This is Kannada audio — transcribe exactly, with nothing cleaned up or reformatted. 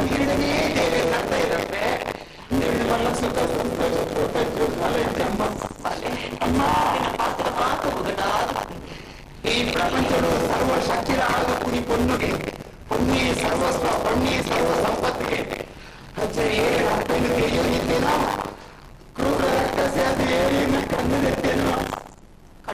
ನೀಡನೇ ದೇವಿ ಬರ್ತಾ ಇರತ್ತೆ. ನಿರ್ಮಲ ಸುಖ ಸಂತೋಷ ಅಮ್ಮ ಅಮ್ಮ ಪಾತ್ರ ಮಾತು ಈ ಪ್ರಪಂಚವು ಸರ್ವ ಶಕ್ತಿಯ ಆಗ ಕುಡಿ ಪೊನ್ನುಗೆ ಪೊನ್ನಿ ಸರ್ವಸ್ವ ಪೊನ್ನಿ ಸರ್ವ ಸಂಪತ್ತಿಗೆ ಹಚ್ಚರಿಯೇ ಬೆನ್ನುಗೆ ಯೋಗಿದ್ದೇನೋ ಕ್ರೂರ ರಕ್ತ ಸೇರಿ ಕಣ್ಣು